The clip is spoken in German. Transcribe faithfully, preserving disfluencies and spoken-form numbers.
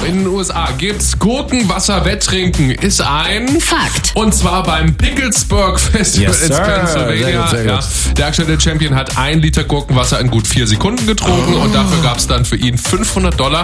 In den U S A gibt's Gurkenwasser-Wetttrinken. Ist ein Fakt. Und zwar beim Picklesburg Festival Yes, in sir. Pennsylvania. Sehr gut, sehr gut. Ja, der aktuelle Champion hat ein Liter Gurkenwasser in gut vier Sekunden getrunken und dafür gab's dann für ihn fünfhundert Dollar.